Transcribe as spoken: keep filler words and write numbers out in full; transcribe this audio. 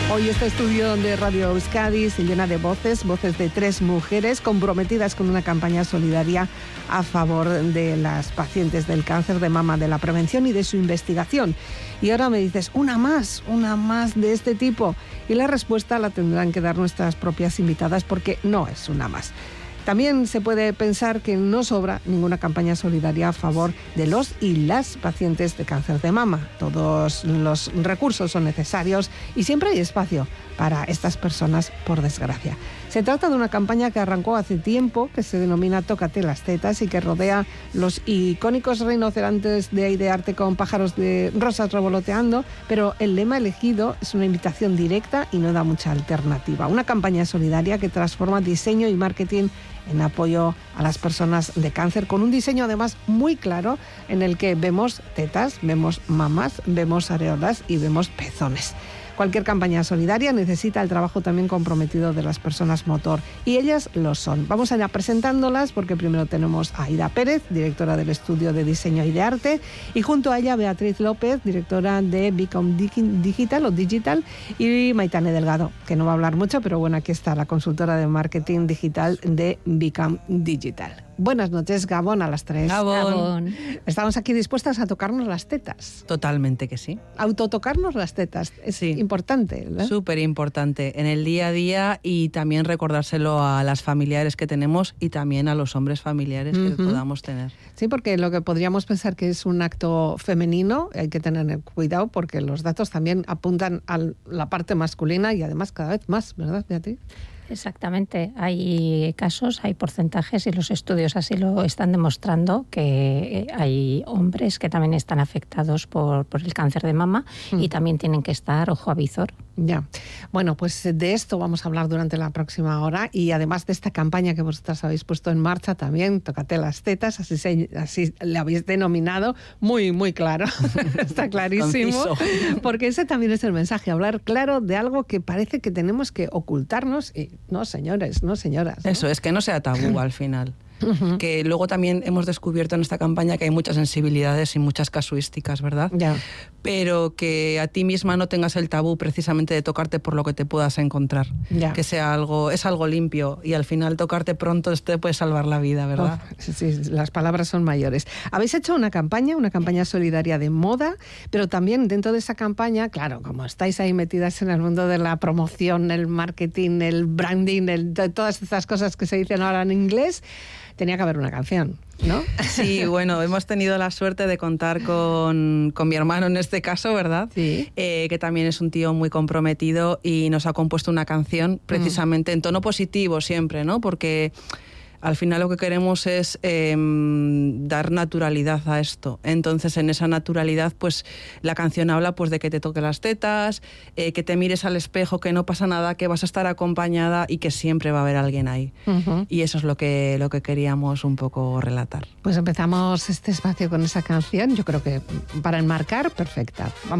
Hoy este estudio de Radio Euskadi se llena de voces, voces de tres mujeres comprometidas con una campaña solidaria a favor de las pacientes del cáncer de mama, de la prevención y de su investigación. Y ahora me dices, una más, una más de este tipo. Y la respuesta la tendrán que dar nuestras propias invitadas porque no es una más. También se puede pensar que no sobra ninguna campaña solidaria a favor de los y las pacientes de cáncer de mama. Todos los recursos son necesarios y siempre hay espacio para estas personas, por desgracia. Se trata de una campaña que arrancó hace tiempo, que se denomina Tócate las tetas y que rodea los icónicos rinocerontes de Aidearte con pájaros de rosas revoloteando, pero el lema elegido es una invitación directa y no da mucha alternativa. Una campaña solidaria que transforma diseño y marketing en apoyo a las personas de cáncer, con un diseño además muy claro en el que vemos tetas, vemos mamas, vemos areolas y vemos pezones. Cualquier campaña solidaria necesita el trabajo también comprometido de las personas motor, y ellas lo son. Vamos allá presentándolas, porque primero tenemos a Aida Pérez, directora del estudio de diseño Aidearte, y junto a ella Beatriz López, directora de Become Digital o Digital, y Maitane Delgado, que no va a hablar mucho, pero bueno, aquí está la consultora de marketing digital de Become Digital. Buenas noches, Gabón, a las tres. Gabón. Gabón. Estamos aquí dispuestas a tocarnos las tetas. Totalmente que sí. Autotocarnos las tetas es sí. importante, ¿verdad? Súper importante en el día a día, y también recordárselo a las familiares que tenemos y también a los hombres familiares uh-huh. que podamos tener. Sí, porque lo que podríamos pensar que es un acto femenino, hay que tener cuidado porque los datos también apuntan a la parte masculina y además cada vez más, ¿verdad, Beatriz? Exactamente, hay casos, hay porcentajes y los estudios así lo están demostrando, que hay hombres que también están afectados por, por el cáncer de mama mm. y también tienen que estar ojo a visor. Ya, bueno, pues de esto vamos a hablar durante la próxima hora, y además de esta campaña que vosotras habéis puesto en marcha también, Tócate las tetas, así, se, así le habéis denominado, muy, muy claro, está clarísimo, porque ese también es el mensaje, hablar claro de algo que parece que tenemos que ocultarnos y no, señores, no, señoras, ¿no? Eso, es que no sea tabú al final. Uh-huh. Que luego también hemos descubierto en esta campaña que hay muchas sensibilidades y muchas casuísticas, ¿verdad? Ya. Pero que a ti misma no tengas el tabú precisamente de tocarte por lo que te puedas encontrar. Ya. Que sea algo, es algo limpio, y al final tocarte pronto te puede salvar la vida, ¿verdad? Oh, sí, sí, las palabras son mayores. Habéis hecho una campaña, una campaña solidaria de moda, pero también dentro de esa campaña, claro, como estáis ahí metidas en el mundo de la promoción, el marketing, el branding, el, todas estas cosas que se dicen ahora en inglés, tenía que haber una canción, ¿no? Sí, bueno, hemos tenido la suerte de contar con, con mi hermano en este caso, ¿verdad? Sí. Eh, que también es un tío muy comprometido y nos ha compuesto una canción precisamente mm. en tono positivo siempre, ¿no? Porque al final lo que queremos es eh, dar naturalidad a esto. Entonces, en esa naturalidad, pues la canción habla pues de que te toque las tetas, eh, que te mires al espejo, que no pasa nada, que vas a estar acompañada y que siempre va a haber alguien ahí. Uh-huh. Y eso es lo que, lo que queríamos un poco relatar. Pues empezamos este espacio con esa canción, yo creo que para enmarcar, perfecta. Vamos